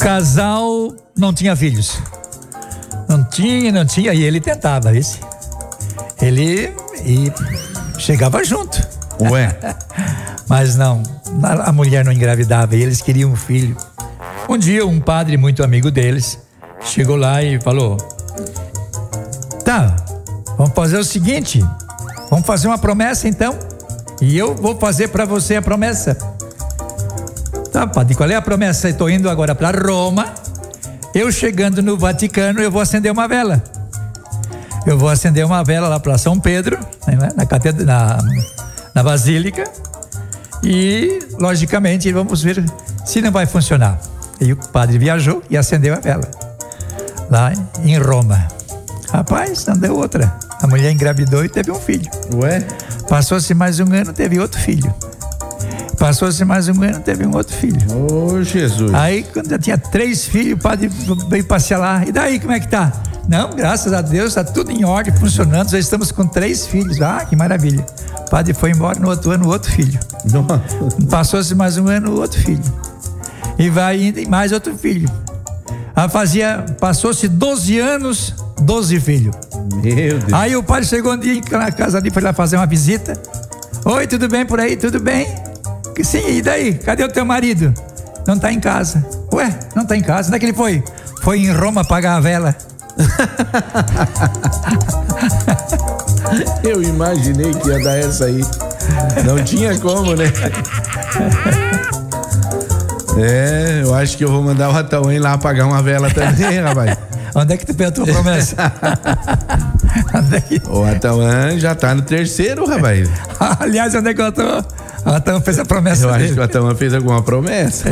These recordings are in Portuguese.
casal não tinha filhos. Não tinha, e ele tentava, esse. Ele chegava junto. Ué? Mas não, a mulher não engravidava e eles queriam um filho. Um dia um padre muito amigo deles chegou lá e falou: tá, vamos fazer o seguinte, vamos fazer uma promessa então, e eu vou fazer para você a promessa. Tá, padre, qual é a promessa? Estou indo agora para Roma, eu chegando no Vaticano eu vou acender uma vela. Eu vou acender uma vela lá para São Pedro, né, na Basílica, e logicamente vamos ver se não vai funcionar. E o padre viajou e acendeu a vela lá em Roma. Rapaz, não deu outra. A mulher engravidou e teve um filho. Ué? Passou-se mais um ano, teve outro filho. Passou-se mais um ano, teve um outro filho. Ô, Jesus. Aí, quando já tinha 3 filhos, o padre veio passear lá. E daí, como é que tá? Não, graças a Deus, está tudo em ordem, funcionando. Já estamos com 3 filhos. Ah, que maravilha. O padre foi embora, no outro ano, outro filho. Nossa. Passou-se mais um ano, outro filho. E vai indo e mais outro filho. Passou-se 12 anos, 12 filhos. Meu Deus. Aí o padre chegou um dia na casa ali, foi lá fazer uma visita. Oi, tudo bem por aí? Tudo bem? Sim, e daí? Cadê o teu marido? Não tá em casa. Ué, não tá em casa? Onde é que ele foi? Foi em Roma apagar a vela. Eu imaginei que ia dar essa aí. Não tinha como, né? Eu acho que eu vou mandar o Atauã lá apagar uma vela também, rapaz. Onde é que tu fez a tua promessa? O Atauã já tá no 3º, rapaz. Aliás, onde é que o Atauã fez a promessa dele? Eu acho que o Atauã fez alguma promessa.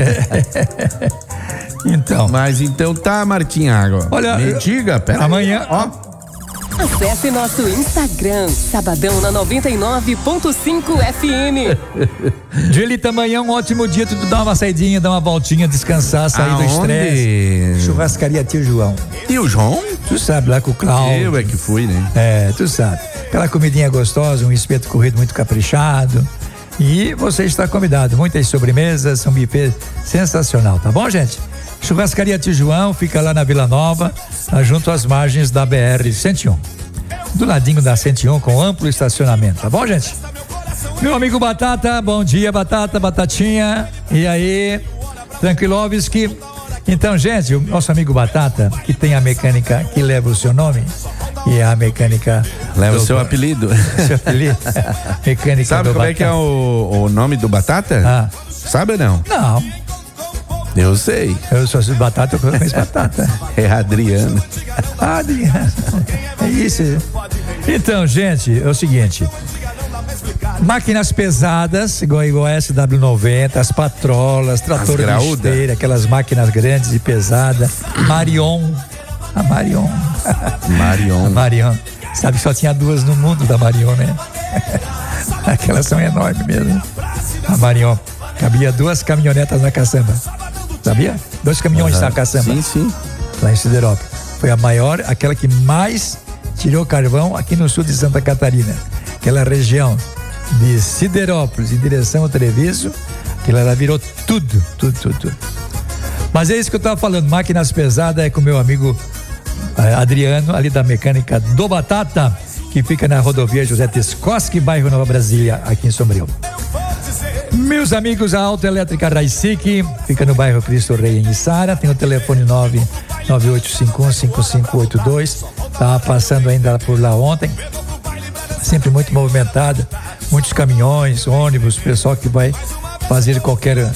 Então. Mas então tá, Martinha Água. Olha, me diga, pera amanhã, ó. Acesse nosso Instagram, Sabadão na 99.5 FM. Julita, amanhã é um ótimo dia, tu dá uma saidinha, dá uma voltinha, descansar, sair do estresse. Churrascaria Tio João. Tio João? Tu sabe, lá com o Cláudio. Eu é que fui, né? Tu sabe. Aquela comidinha gostosa, um espeto corrido muito caprichado. E você está convidado. Muitas sobremesas, um buffet sensacional, tá bom, gente? Churrascaria Tio João fica lá na Vila Nova, junto às margens da BR-101. Do ladinho da 101, com amplo estacionamento, tá bom, gente? Meu amigo Batata, bom dia, Batata, Batatinha. E aí, Tranquilovski. Então, gente, o nosso amigo Batata, que tem a mecânica que leva o seu nome, e a mecânica... Leva o seu apelido. Seu apelido. Mecânica. Sabe como é que é o nome do Batata? Sabe ou não? Não. Eu sei. Eu sou Batata, eu conheço Batata. É Adriano. Adriano. É isso. Então, gente, é o seguinte. Máquinas pesadas, igual a SW90, as patrolas, tratores de esteira, aquelas máquinas grandes e pesadas. Marion. A Marion. Marion. A Marion. Sabe que só tinha 2 no mundo da Marion, né? Aquelas são enormes mesmo. A Marion. Cabia 2 caminhonetas na caçamba. Sabia? 2 caminhões na caçamba. Sim, sim. Lá em Siderópolis. Foi a maior, aquela que mais tirou carvão aqui no sul de Santa Catarina. Aquela região de Siderópolis em direção ao Treviso, que ela virou tudo. Mas é isso que eu estava falando, máquinas pesadas é com o meu amigo Adriano, ali da mecânica do Batata, que fica na rodovia José Tescoski, bairro Nova Brasília, aqui em Sombrio. Meus amigos, a Autoelétrica Raicic fica no bairro Cristo Rei, em Içara. Tem o telefone 998515582. Estava passando ainda por lá ontem. Sempre muito movimentada. Muitos caminhões, ônibus, pessoal que vai fazer qualquer